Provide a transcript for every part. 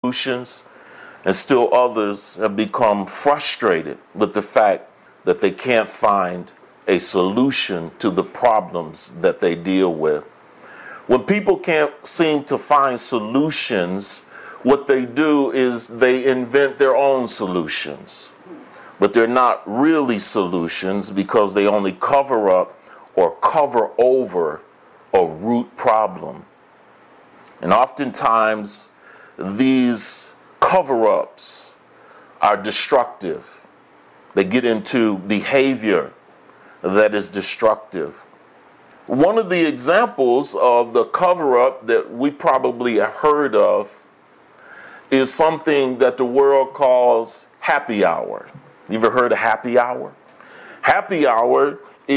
solutions, and still others have become frustrated with the fact that they can't find a solution to the problems that they deal with. When people can't seem to find solutions, what they do is they invent their own solutions. But they're not really solutions because they only cover up or cover over a root problem. And oftentimes, these cover-ups are destructive. They get into behavior that is destructive. One of the examples of the cover-up that we probably have heard of is something that the world calls happy hour. You ever heard of happy hour? Happy hour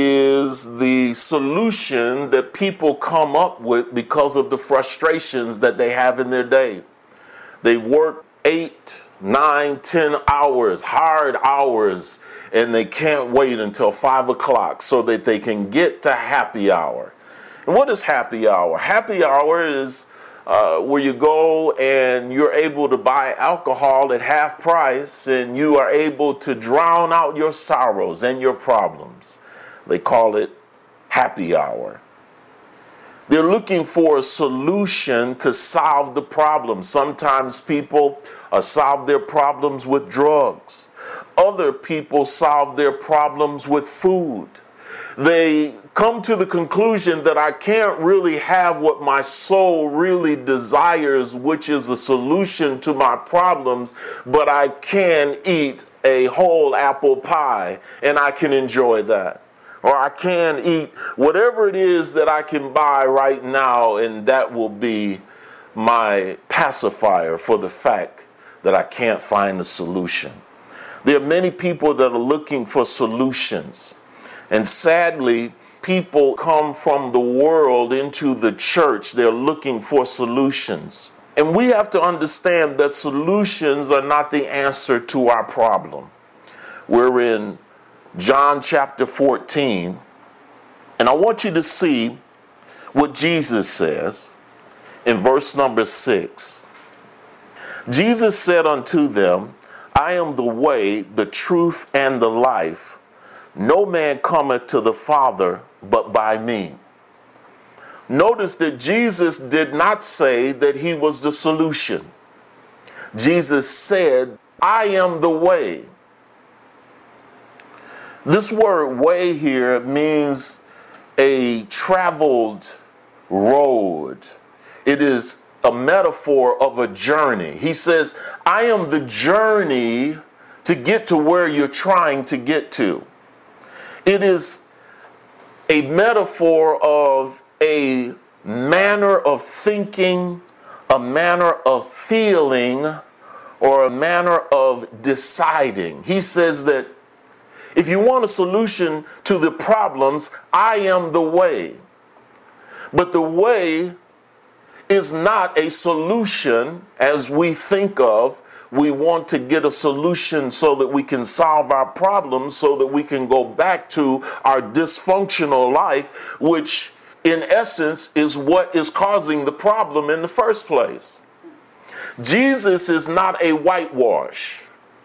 is the solution that people come up with because of the frustrations that they have in their day. They've worked 8, 9, 10 hours, hard hours, and they can't wait until 5 o'clock so that they can get to happy hour. And what is happy hour? Happy hour is where you go and you're able to buy alcohol at half price and you are able to drown out your sorrows and your problems. They call it happy hour. They're looking for a solution to solve the problem. Sometimes people solve their problems with drugs. Other people solve their problems with food. They come to the conclusion that I can't really have what my soul really desires, which is a solution to my problems, but I can eat a whole apple pie and I can enjoy that. Or I can eat whatever it is that I can buy right now, and that will be my pacifier for the fact that I can't find a solution. There are many people that are looking for solutions. And sadly, people come from the world into the church. They're looking for solutions. And we have to understand that solutions are not the answer to our problem. We're in John chapter 14, and I want you to see what Jesus says in verse number 6. Jesus said unto them, I am the way, the truth, and the life. No man cometh to the Father but by me. Notice that Jesus did not say that he was the solution. Jesus said, I am the way. This word way here means a traveled road. It is a metaphor of a journey. He says, I am the journey to get to where you're trying to get to. It is a metaphor of a manner of thinking, a manner of feeling, or a manner of deciding. He says that if you want a solution to the problems, I am the way. But the way is not a solution as we think of. We want to get a solution so that we can solve our problems, so that we can go back to our dysfunctional life, which in essence is what is causing the problem in the first place. Jesus is not a whitewash.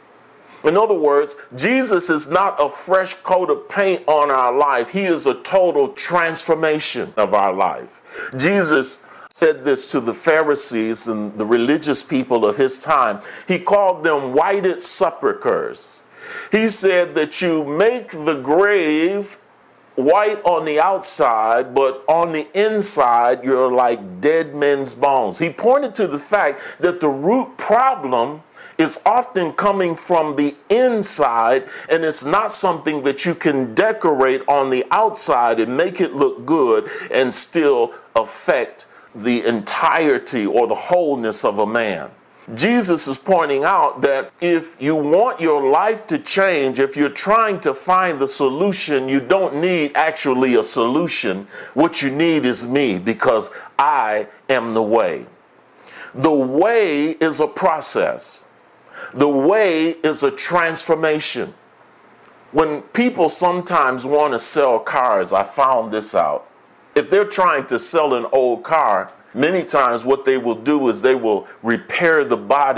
In other words, Jesus is not a fresh coat of paint on our life. He is a total transformation of our life. Jesus said this to the Pharisees and the religious people of his time. He called them whited sepulchres. He said that you make the grave white on the outside, but on the inside, you're like dead men's bones. He pointed to the fact that the root problem is often coming from the inside, and it's not something that you can decorate on the outside and make it look good and still affect the entirety or the wholeness of a man. Jesus is pointing out that if you want your life to change, if you're trying to find the solution, you don't need actually a solution. What you need is me, because I am the way. The way is a process. The way is a transformation. When people sometimes want to sell cars, I found this out. If they're trying to sell an old car, many times what they will do is they will repair the body